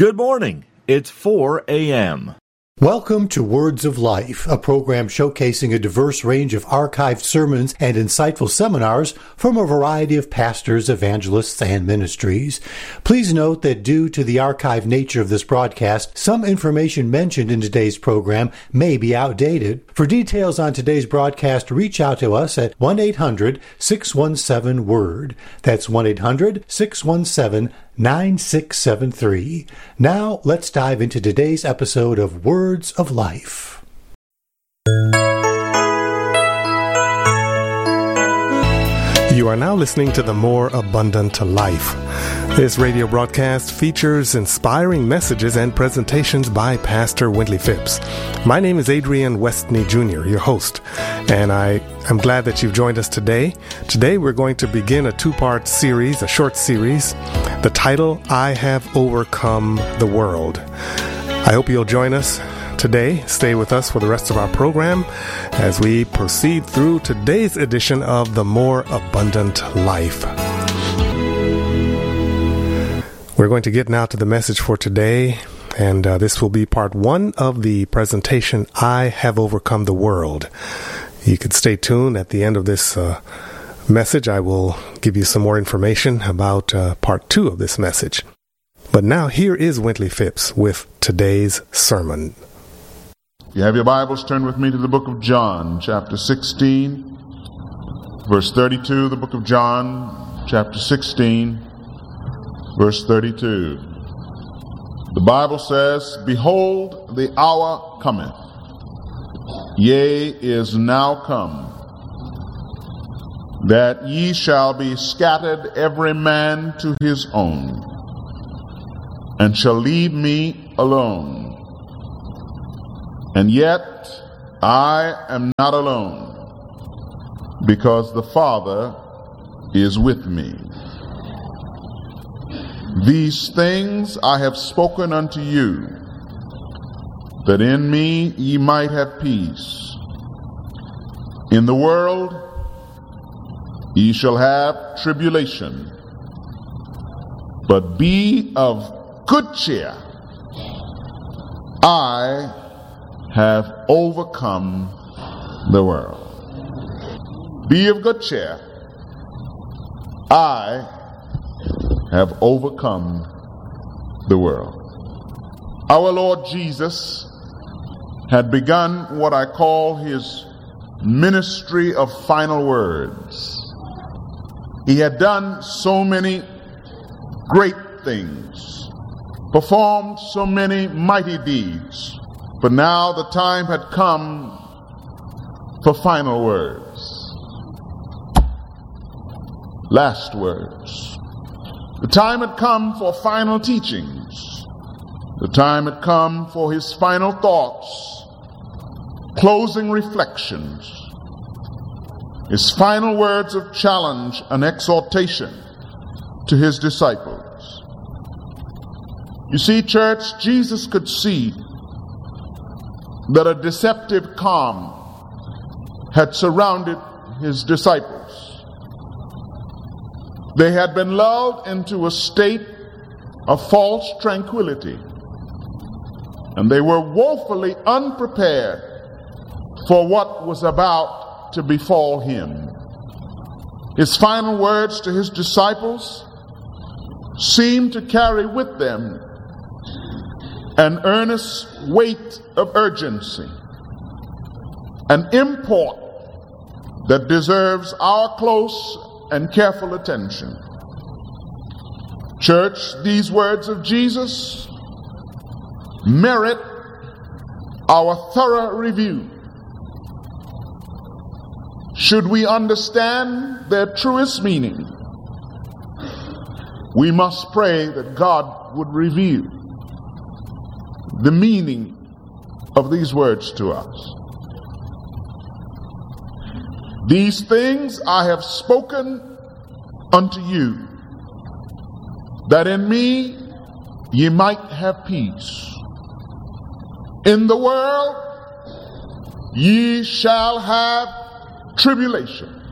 Good morning. It's 4 a.m. Welcome to Words of Life, a program showcasing a diverse range of archived sermons and insightful seminars from a variety of pastors, evangelists, and ministries. Please note that due to the archived nature of this broadcast, some information mentioned in today's program may be outdated. For details on today's broadcast, reach out to us at 1-800-617-WORD. That's 1-800-617-9673. Now, let's dive into today's episode of Words of Life. You are now listening to The More Abundant Life. This radio broadcast features inspiring messages and presentations by Pastor Wintley Phipps. My name is Adrian Westney Jr., your host, and I am glad that you've joined us today. Today we're going to begin a two-part series, a short series. The title, I Have Overcome the World. I hope you'll join us today. Stay with us for the rest of our program as we proceed through today's edition of The More Abundant Life. We're going to get now to the message for today, and this will be part one of the presentation, I Have Overcome the World. You could stay tuned. At the end of this message, I will give you some more information about part two of this message. But now here is Wintley Phipps with today's sermon. You have your Bibles, turn with me to the book of John, chapter 16, verse 32, the book of John, chapter 16, verse 32. The Bible says, Behold, the hour cometh, yea, is now come, that ye shall be scattered every man to his own, and shall leave me alone. And yet I am not alone, because the Father is with me. These things I have spoken unto you, that in me ye might have peace. In the world ye shall have tribulation, but be of good cheer. I have overcome the world. Be of good cheer. I have overcome the world. Our Lord Jesus had begun what I call his ministry of final words. He had done so many great things, performed so many mighty deeds, but now the time had come for final words. Last words. The time had come for final teachings. The time had come for his final thoughts, closing reflections, his final words of challenge and exhortation to his disciples. You see, church, Jesus could see that a deceptive calm had surrounded his disciples. They had been lulled into a state of false tranquility, and they were woefully unprepared for what was about to befall him. His final words to his disciples seemed to carry with them an earnest weight of urgency, an import that deserves our close and careful attention. Church, these words of Jesus merit our thorough review. Should we understand their truest meaning, we must pray that God would reveal the meaning of these words to us. These things I have spoken unto you, that in me ye might have peace. In the world ye shall have tribulation,